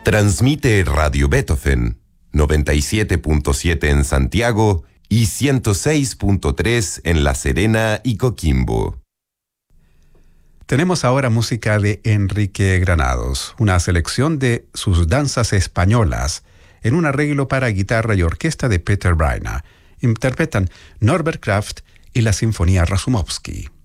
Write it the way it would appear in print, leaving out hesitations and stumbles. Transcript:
Transmite Radio Beethoven, 97.7 en Santiago y 106.3 en La Serena y Coquimbo. Tenemos ahora música de Enrique Granados, una selección de sus danzas españolas, en un arreglo para guitarra y orquesta de Peter Braina. Interpretan Norbert Kraft y la Sinfonía Rasumowski.